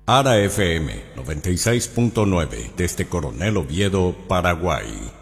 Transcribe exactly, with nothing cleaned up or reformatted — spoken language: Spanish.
Ara F M noventa y seis punto nueve desde Coronel Oviedo, Paraguay.